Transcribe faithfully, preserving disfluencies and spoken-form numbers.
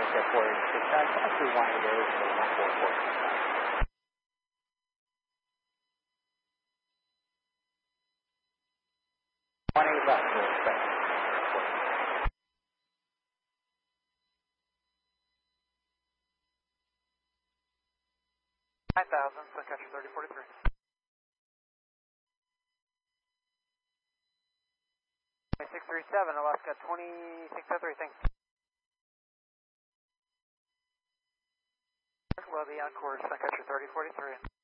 Alaska four eight six, pass through one eight eight to one four four. one eight left, we'll expect. nine thousand, Suncatcher thirty forty-three. six three seven, Alaska twenty-six oh three, thanks. Well, the encore Suncatcher thirty forty-three.